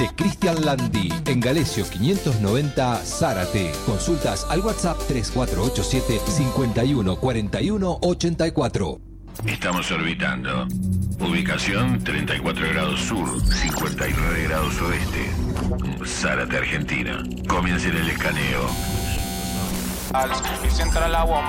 de Cristian Landi, en Galesio 590, Zárate. Consultas al WhatsApp 3487 51 41 84. Estamos orbitando. Ubicación 34 grados sur, 59 grados oeste. Zárate, Argentina. Comiencen el escaneo. Y centra el agua